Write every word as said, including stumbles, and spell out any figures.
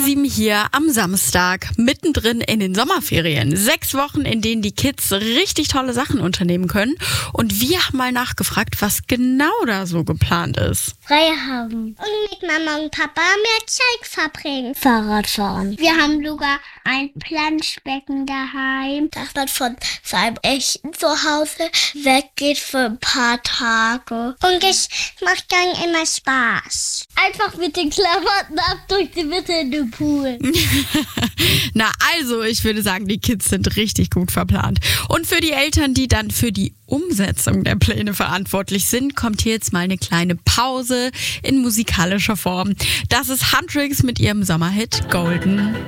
sieben hier am Samstag, mittendrin in den Sommerferien. Sechs Wochen, in denen die Kids richtig tolle Sachen unternehmen können. Und wir haben mal nachgefragt, was genau da so geplant ist. Frei haben. Und mit Mama und Papa mehr Zeit verbringen. Fahrrad fahren. Wir haben sogar ein Planschbecken daheim, dass man von seinem echten Zuhause weggeht für ein paar Tage. Und es macht dann immer Spaß. Einfach mit den Klamotten ab durch die Mitte in den Pool. Na also, ich würde sagen, die Kids sind richtig gut verplant. Und für die Eltern, die dann für die Umsetzung der Pläne verantwortlich sind, kommt hier jetzt mal eine kleine Pause in musikalischer Form. Das ist Huntrix mit ihrem Sommerhit Golden.